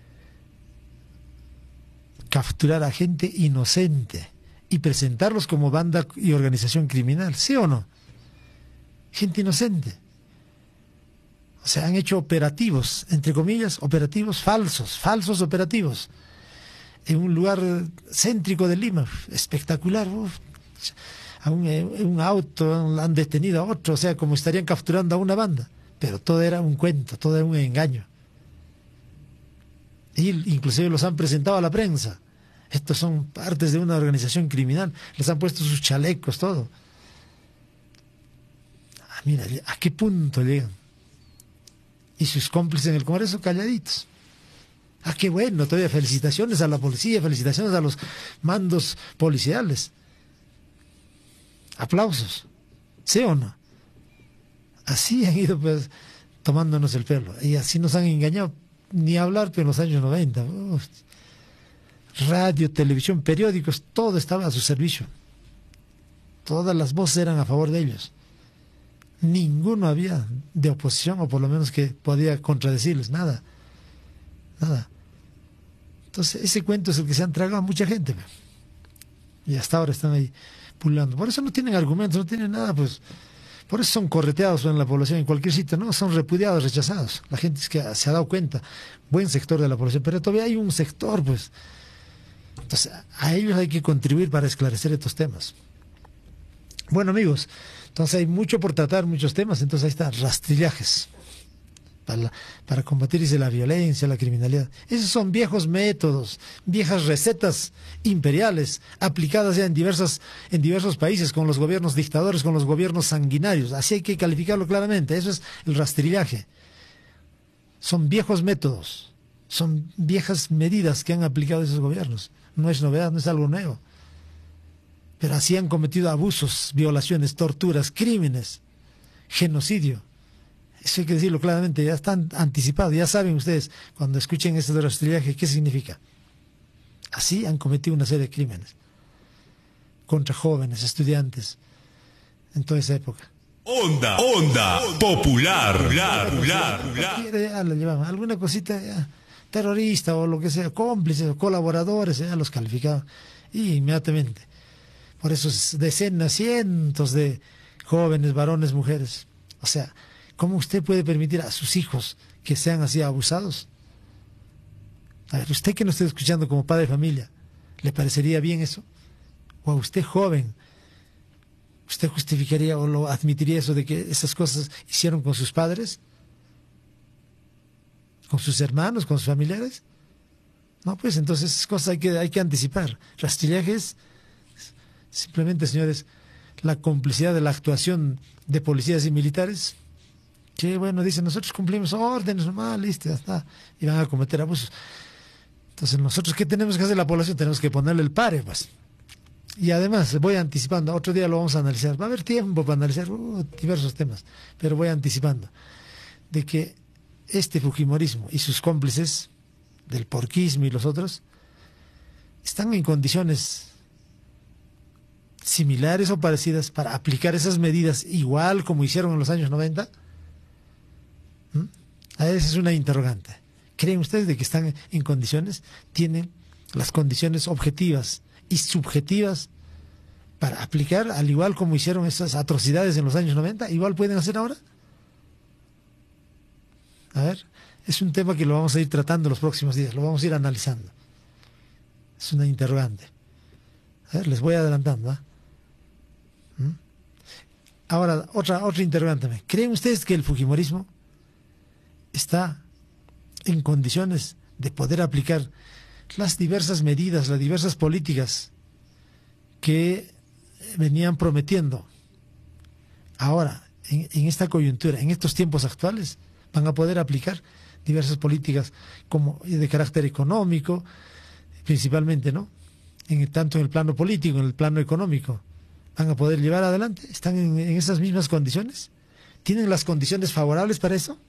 capturar a gente inocente y presentarlos como banda y organización criminal, ¿sí o no? Gente inocente. O sea, han hecho operativos, entre comillas, operativos falsos, falsos operativos, en un lugar céntrico de Lima, espectacular. Uf. A un, un auto, han detenido a otro, o sea, como estarían capturando a una banda, pero todo era un cuento, todo era un engaño. Y inclusive los han presentado a la prensa. Estos son partes de una organización criminal. Les han puesto sus chalecos, todo. Ah, mira, ¿a qué punto llegan? Y sus cómplices en el Congreso calladitos. Ah, qué bueno, todavía felicitaciones a la policía, felicitaciones a los mandos policiales. Aplausos. ¿Sí o no? Así han ido pues tomándonos el pelo. Y así nos han engañado. Ni hablar pero en los años noventa. Uf. Radio, televisión, periódicos, todo estaba a su servicio. Todas las voces eran a favor de ellos. Ninguno había de oposición, o por lo menos que podía contradecirles. Nada. Nada. Entonces, ese cuento es el que se han tragado a mucha gente. Y hasta ahora están ahí pululando. Por eso no tienen argumentos, no tienen nada, pues. Por eso son correteados en la población, en cualquier sitio, ¿no? Son repudiados, rechazados. La gente es que se ha dado cuenta. Buen sector de la población, pero todavía hay un sector, pues. Entonces, a ellos hay que contribuir para esclarecer estos temas. Bueno, amigos, entonces hay mucho por tratar, muchos temas. Entonces ahí está, rastrillajes. Para, para combatir, dice, la violencia, la criminalidad. Esos son viejos métodos, viejas recetas imperiales, aplicadas ya en, diversas, en diversos países, con los gobiernos dictadores, con los gobiernos sanguinarios. Así hay que calificarlo claramente. Eso es el rastrillaje. Son viejos métodos, son viejas medidas que han aplicado esos gobiernos. No es novedad, no es algo nuevo. Pero así han cometido abusos, violaciones, torturas, crímenes, genocidio. Eso hay que decirlo claramente, ya están anticipados, ya saben ustedes, cuando escuchen esto de rastrillaje, ¿qué significa? Así han cometido una serie de crímenes contra jóvenes, estudiantes, en toda esa época. Onda, onda, popular, popular, popular, popular. Ya lo llevaban, alguna cosita ya, terrorista o lo que sea, cómplices o colaboradores, ya los calificaban y inmediatamente. Por eso decenas, cientos de jóvenes, varones, mujeres. O sea, ¿cómo usted puede permitir a sus hijos que sean así abusados? A ver, usted que nos esté escuchando como padre de familia, ¿le parecería bien eso? O a usted joven, ¿usted justificaría o lo admitiría eso de que esas cosas hicieron con sus padres? ¿Con sus hermanos, con sus familiares? No, pues entonces esas cosas hay que, hay que anticipar. Rastrillajes, simplemente, señores, la complicidad de la actuación de policías y militares. Que bueno, dicen, nosotros cumplimos órdenes, nomás, listo, ya está, y van a cometer abusos. Entonces, nosotros, ¿qué tenemos que hacer la población? Tenemos que ponerle el pare, pues. Y además, voy anticipando, otro día lo vamos a analizar, va a haber tiempo para analizar uh, diversos temas, pero voy anticipando, de que este fujimorismo y sus cómplices, del porquismo y los otros, están en condiciones similares o parecidas para aplicar esas medidas igual como hicieron en los años noventa. ¿Mm? A esa es una interrogante. ¿Creen ustedes de que están en condiciones? ¿Tienen las condiciones objetivas y subjetivas para aplicar al igual como hicieron esas atrocidades en los años noventa? ¿Igual pueden hacer ahora? A ver, es un tema que lo vamos a ir tratando los próximos días, lo vamos a ir analizando. Es una interrogante. A ver, les voy adelantando, ¿eh? ¿Mm? Ahora, otra, otra interrogante. ¿Creen ustedes que el fujimorismo está en condiciones de poder aplicar las diversas medidas, las diversas políticas que venían prometiendo ahora, en, en esta coyuntura, en estos tiempos actuales? Van a poder aplicar diversas políticas como de carácter económico, principalmente, ¿no? En, tanto en el plano político, en el plano económico. ¿Van a poder llevar adelante? ¿Están en, en esas mismas condiciones? ¿Tienen las condiciones favorables para eso?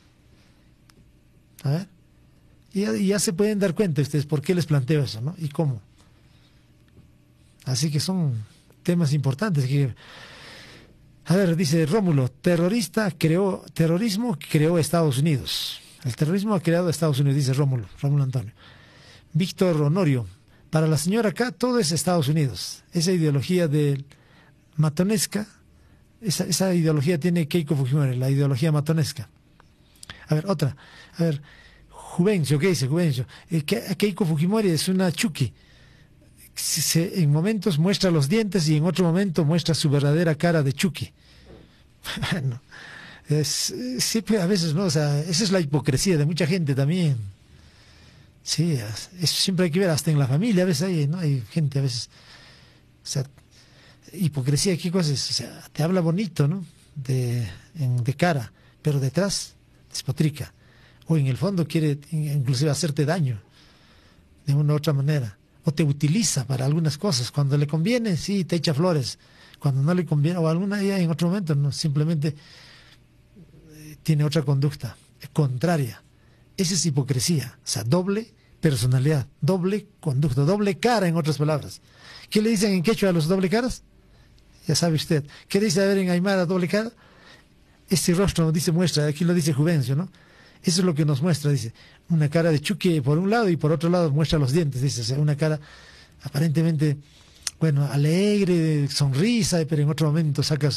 A ver. Y ya, y ya se pueden dar cuenta ustedes por qué les planteo eso, ¿no? Y cómo. Así que son temas importantes que... A ver, dice Rómulo, terrorista creó, terrorismo creó Estados Unidos. El terrorismo ha creado Estados Unidos, dice Rómulo, Rómulo Antonio. Víctor Honorio, para la señora acá todo es Estados Unidos. Esa ideología de matonesca, esa, esa ideología tiene Keiko Fujimori, la ideología matonesca. A ver, otra. A ver, Juvencio, ¿qué dice Juvencio? Eh, Keiko Fujimori es una chuki. Se, en momentos muestra los dientes y en otro momento muestra su verdadera cara de Chucky. Bueno, es, sí, a veces no, o sea, esa es la hipocresía de mucha gente también. Sí, eso siempre hay que ver, hasta en la familia a veces hay, ¿no? Hay gente a veces, o sea, hipocresía, ¿qué cosa es? O sea, te habla bonito, ¿no? De, en, de cara, pero detrás despotrica. o en el fondo quiere inclusive hacerte daño de una u otra manera, o te utiliza para algunas cosas. Cuando le conviene, sí, te echa flores. Cuando no le conviene, o alguna día en otro momento, no, simplemente eh, tiene otra conducta contraria. Esa es hipocresía, o sea, doble personalidad, doble conducta, doble cara, en otras palabras. ¿Qué le dicen en quechua a los doble caras? Ya sabe usted. ¿Qué dice, a ver, en aymara, doble cara? Este rostro dice muestra, aquí lo dice Juvencio, ¿no? Eso es lo que nos muestra, dice, una cara de chuque por un lado y por otro lado muestra los dientes, dice, o sea, una cara aparentemente, bueno, alegre, sonrisa, pero en otro momento saca